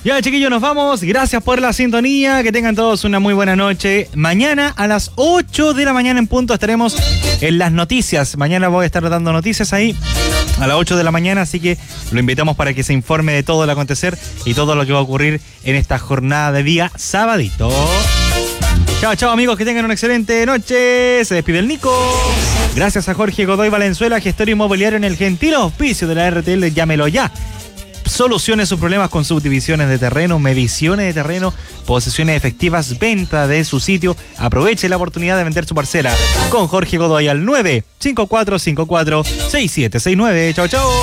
Ya, chiquillos, nos vamos. Gracias por la sintonía. Que tengan todos una muy buena noche. Mañana a las 8 de la mañana en punto estaremos en las noticias. Mañana voy a estar dando noticias ahí a las 8 de la mañana, así que lo invitamos para que se informe de todo el acontecer y todo lo que va a ocurrir en esta jornada de día sabadito. Chao, chao, amigos, que tengan una excelente noche. Se despide el Nico. Gracias a Jorge Godoy Valenzuela, gestor inmobiliario en el gentil auspicio de la RTL. Llámelo ya. Solucione sus problemas con subdivisiones de terreno, mediciones de terreno, posesiones efectivas, venta de su sitio. Aproveche la oportunidad de vender su parcela con Jorge Godoy al 954546769. Chao, chao.